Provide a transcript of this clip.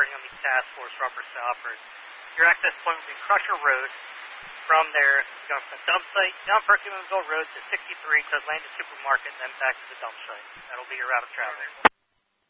reporting on the task force for Upper Salford. Your access point will be Crusher Road. From there, go from the dump site down Perkins Road to 63 to Atlantic Supermarket and then back to the dump site. That'll be your route of travel.